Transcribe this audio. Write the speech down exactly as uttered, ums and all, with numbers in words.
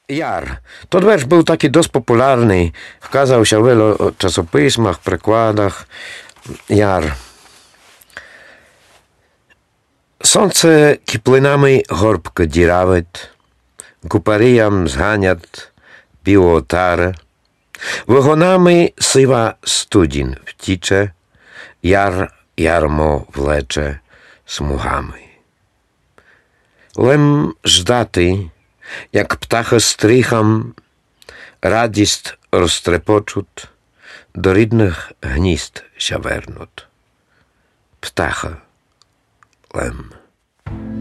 Jar. To wiersz był taki dość popularny. Wkazał się w wielu czasopismach, przekładach. Jar. Сонце киплинами горбко діравить, купаріям зганять півотари, вигонами сива студінь втіче, яр ярмо влече смугами. Лем ждати, як птаха стріхам, радість розтрепочуть, до рідних гнізд ся вернуть. Птаха Лем.